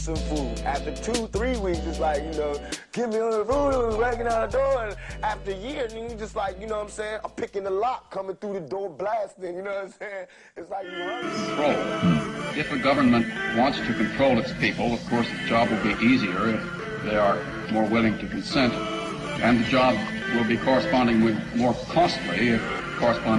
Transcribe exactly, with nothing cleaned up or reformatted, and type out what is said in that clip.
some food. After two, three weeks, it's like, you know, give me the food, breaking out the door. And after a year, then you just like, you know what I'm saying, I'm picking the lock, coming through the door, blasting, you know what I'm saying? It's like you run. Control. If a government wants to control its people, of course, the job will be easier if they are more willing to consent. And the job will be correspondingly more costly if corresponding